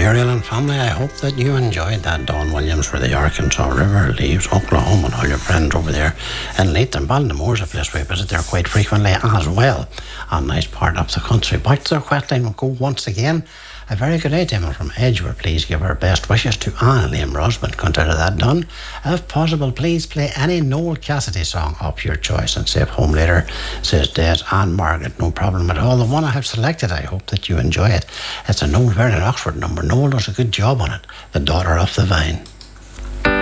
Muriel and family, I hope that you enjoyed that Don Williams for the Arkansas River leaves Oklahoma and all your friends over there in Leighton. Baltimore's a place we visit there quite frequently as well. A nice part of the country. Back to their quest line we'll go once again. A very good day, Emma from Edgeworth. Please give our best wishes to Anna Liam Rosman. Consider that done. If possible, please play any Noel Cassidy song of your choice and safe home later, says Des and Margaret. No problem at all. The one I have selected, I hope that you enjoy it. It's a Noel Vernon Oxford number. Noel does a good job on it. The Daughter of the Vine.